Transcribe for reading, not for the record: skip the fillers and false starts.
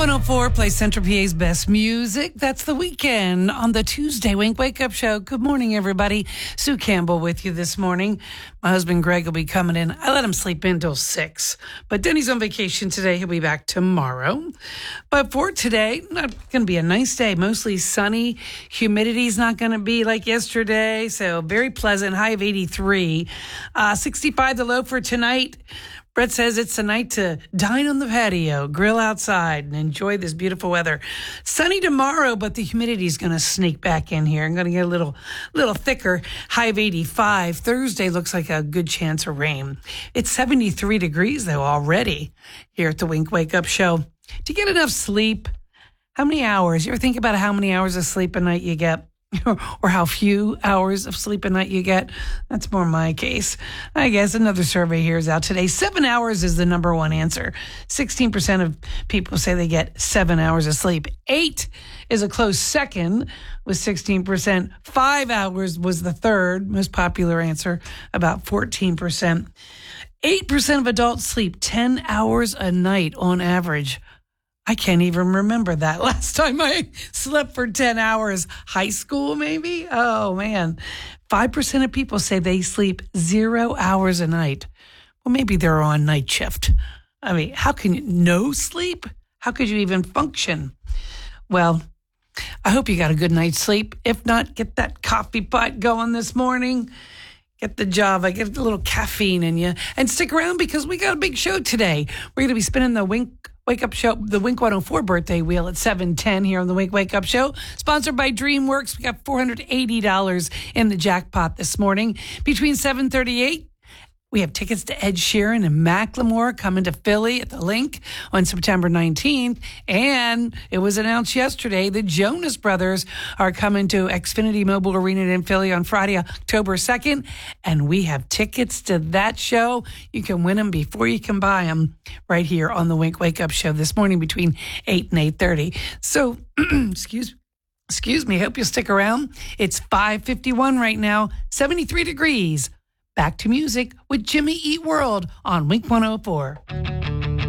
104 plays Central PA's best music. That's The Weekend on the Tuesday Wink Wake Up Show. Good morning, everybody. Sue Campbell with you this morning. My husband Greg will be coming in. I let him sleep in till 6. But Denny's on vacation today. He'll be back tomorrow. But for today, not going to be a nice day. Mostly sunny. Humidity's not going to be like yesterday. So very pleasant. High of 83. 65 the low for tonight. Brett says it's a night to dine on the patio, grill outside, and enjoy this beautiful weather. Sunny tomorrow, but the humidity is going to sneak back in here. I'm going to get a little thicker. High of 85. Thursday looks like a good chance of rain. It's 73 degrees, though, already here at the Wink Wake Up Show. To get enough sleep, how many hours? You ever think about how many hours of sleep a night you get? Or how few hours of sleep a night you get? That's more my case. I guess another survey here is out today. 7 hours is the number one answer. 16% of people say they get 7 hours of sleep. 8 is a close second with 16%. 5 hours was the third most popular answer, about 14%. 8% of adults sleep 10 hours a night on average. I can't even remember that last time I slept for 10 hours. High school, maybe? Oh, man. 5% of people say they sleep 0 hours a night. Well, maybe they're on night shift. I mean, how can you no sleep? How could you even function? Well, I hope you got a good night's sleep. If not, get that coffee pot going this morning. Get the Java, get a little caffeine in you, and stick around because we got a big show today. We're going to be spinning the Wake Up Show, the Wink 104 birthday wheel at 7:10 here on the Wink Wake Up Show. Sponsored by DreamWorks. We got $480 in the jackpot this morning. Between 7:38, we have tickets to Ed Sheeran and Macklemore coming to Philly at the Link on September 19th. And it was announced yesterday the Jonas Brothers are coming to Xfinity Mobile Arena in Philly on Friday, October 2nd. And we have tickets to that show. You can win them before you can buy them right here on the Wink Wake Up Show this morning between 8 and 8:30. So, excuse me, hope you'll stick around. It's 5:51 right now, 73 degrees. Back to music with Jimmy Eat World on Wink 104.